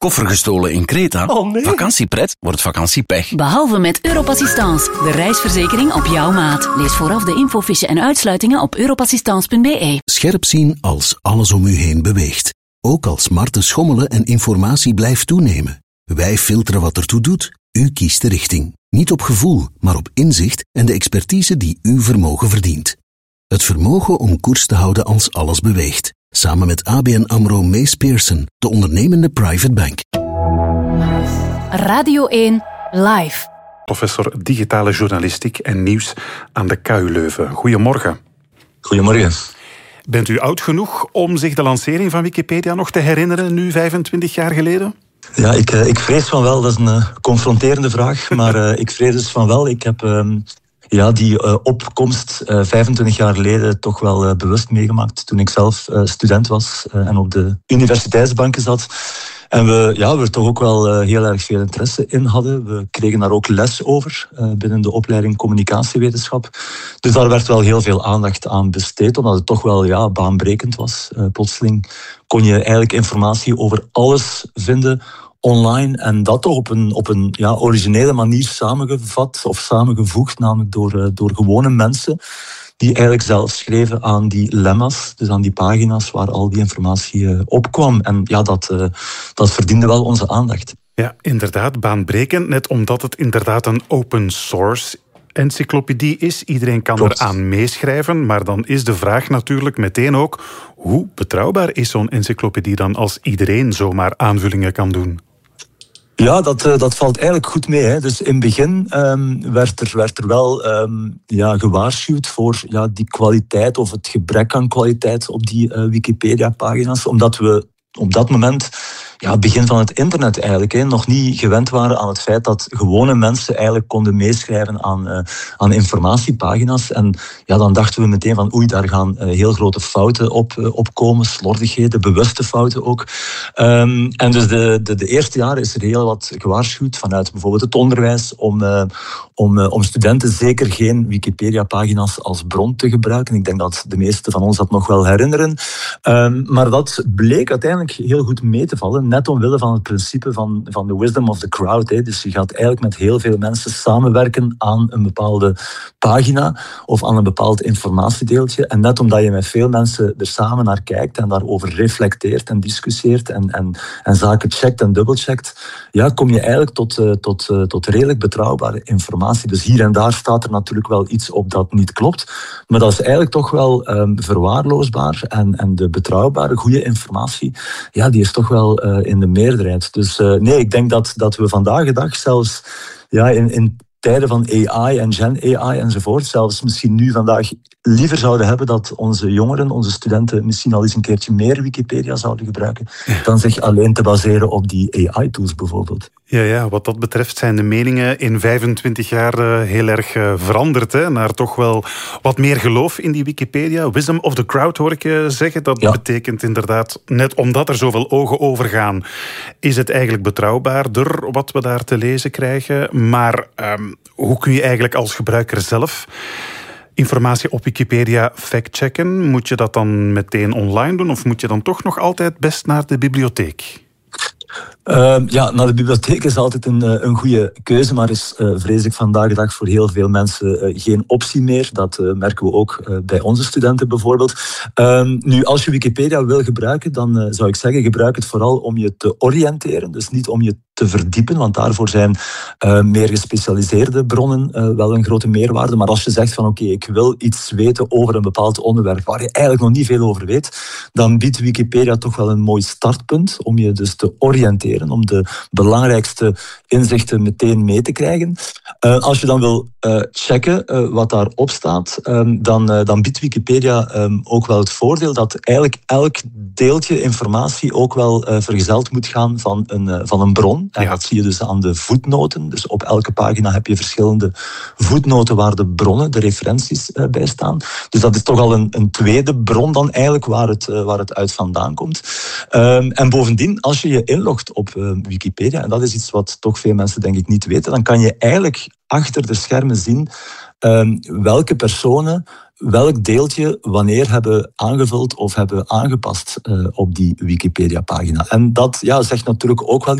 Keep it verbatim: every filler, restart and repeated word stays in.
Koffer gestolen in Kreta? Oh nee. Vakantiepret wordt vakantiepech. Behalve met Europassistance, de reisverzekering op jouw maat. Lees vooraf de infofiche en uitsluitingen op europassistance punt b e. Scherp zien als alles om u heen beweegt. Ook als markten schommelen en informatie blijft toenemen. Wij filteren wat ertoe doet. U kiest de richting. Niet op gevoel, maar op inzicht en de expertise die uw vermogen verdient. Het vermogen om koers te houden als alles beweegt. Samen met A B N AMRO Mace Pearson, de ondernemende private bank. Radio één Live. Professor digitale journalistiek en nieuws aan de K U Leuven. Goedemorgen. Goedemorgen. Bent u oud genoeg om zich de lancering van Wikipedia nog te herinneren, nu vijfentwintig jaar geleden? Ja, ik, ik vrees van wel. Dat is een uh, confronterende vraag, maar uh, ik vrees dus van wel. Ik heb uh, ja, die uh, opkomst uh, vijfentwintig jaar geleden toch wel uh, bewust meegemaakt toen ik zelf uh, student was uh, en op de universiteitsbanken zat. En we, ja, we er toch ook wel uh, heel erg veel interesse in hadden. We kregen daar ook les over uh, binnen de opleiding communicatiewetenschap. Dus daar werd wel heel veel aandacht aan besteed, omdat het toch wel ja, baanbrekend was. Uh, plotseling kon je eigenlijk informatie over alles vinden online en dat toch op een, op een ja, originele manier samengevat of samengevoegd, namelijk door, uh, door gewone mensen die eigenlijk zelf schreven aan die lemma's, dus aan die pagina's waar al die informatie uh, opkwam. En ja, dat, uh, dat verdiende wel onze aandacht. Ja, inderdaad, baanbrekend, net omdat het inderdaad een open source encyclopedie is. Iedereen kan Klopt. eraan meeschrijven, maar dan is de vraag natuurlijk meteen ook, hoe betrouwbaar is zo'n encyclopedie dan als iedereen zomaar aanvullingen kan doen? Ja, dat, dat valt eigenlijk goed mee. Hè. Dus in het begin um, werd, er, werd er wel um, ja, gewaarschuwd voor ja, die kwaliteit of het gebrek aan kwaliteit op die uh, Wikipedia-pagina's, omdat we op dat moment, ja, het begin van het internet eigenlijk, hè, nog niet gewend waren aan het feit dat gewone mensen eigenlijk konden meeschrijven aan, uh, aan informatiepagina's. En ja, dan dachten we meteen van oei, daar gaan uh, heel grote fouten op, uh, op komen, slordigheden, bewuste fouten ook. Um, en dus de, de, de eerste jaren is er heel wat gewaarschuwd vanuit bijvoorbeeld het onderwijs om, uh, om, uh, om studenten zeker geen Wikipedia-pagina's als bron te gebruiken. Ik denk dat de meesten van ons dat nog wel herinneren. Um, maar dat bleek uiteindelijk heel goed mee te vallen, net omwille van het principe van, van de wisdom of the crowd. Hè. Dus je gaat eigenlijk met heel veel mensen samenwerken aan een bepaalde pagina of aan een bepaald informatiedeeltje. En net omdat je met veel mensen er samen naar kijkt en daarover reflecteert en discussieert en, en, en zaken checkt en dubbelcheckt, ja, kom je eigenlijk tot, uh, tot, uh, tot redelijk betrouwbare informatie. Dus hier en daar staat er natuurlijk wel iets op dat niet klopt, maar dat is eigenlijk toch wel um, verwaarloosbaar en, en de betrouwbare, goede informatie, ja, die is toch wel uh, in de meerderheid. Dus uh, nee, ik denk dat, dat we vandaag de dag zelfs ja, in, in tijden van A I en Gen A I enzovoort, zelfs misschien nu vandaag liever zouden hebben dat onze jongeren, onze studenten misschien al eens een keertje meer Wikipedia zouden gebruiken, dan zich alleen te baseren op die A I-tools bijvoorbeeld. Ja, ja, wat dat betreft zijn de meningen in vijfentwintig jaar uh, heel erg uh, veranderd, hè, naar toch wel wat meer geloof in die Wikipedia. Wisdom of the crowd hoor ik je zeggen. Dat ja. betekent inderdaad, net omdat er zoveel ogen over gaan, is het eigenlijk betrouwbaarder wat we daar te lezen krijgen. Maar um, hoe kun je eigenlijk als gebruiker zelf informatie op Wikipedia factchecken? Moet je dat dan meteen online doen of moet je dan toch nog altijd best naar de bibliotheek? Uh, ja, naar de bibliotheek is altijd een, een goede keuze, maar is uh, vrees ik vandaag de dag voor heel veel mensen uh, geen optie meer. Dat uh, merken we ook uh, bij onze studenten bijvoorbeeld. Uh, nu, als je Wikipedia wil gebruiken, dan uh, zou ik zeggen, gebruik het vooral om je te oriënteren. Dus niet om je te verdiepen, want daarvoor zijn uh, meer gespecialiseerde bronnen uh, wel een grote meerwaarde. Maar als je zegt van oké, okay, ik wil iets weten over een bepaald onderwerp waar je eigenlijk nog niet veel over weet, dan biedt Wikipedia toch wel een mooi startpunt om je dus te oriënteren, om de belangrijkste inzichten meteen mee te krijgen. Uh, als je dan wil uh, checken uh, wat daarop staat, um, dan, uh, dan biedt Wikipedia um, ook wel het voordeel dat eigenlijk elk deeltje informatie ook wel uh, vergezeld moet gaan van een, uh, van een bron. En ja. Dat zie je dus aan de voetnoten. Dus op elke pagina heb je verschillende voetnoten waar de bronnen, de referenties uh, bij staan. Dus dat is toch al een, een tweede bron dan eigenlijk waar het, uh, waar het uit vandaan komt. Um, en bovendien, als je je inlogt op uh, Wikipedia, en dat is iets wat toch veel mensen denk ik niet weten, dan kan je eigenlijk achter de schermen zien um, welke personen welk deeltje wanneer hebben aangevuld of hebben aangepast uh, op die Wikipedia-pagina. En dat ja, zegt natuurlijk ook wel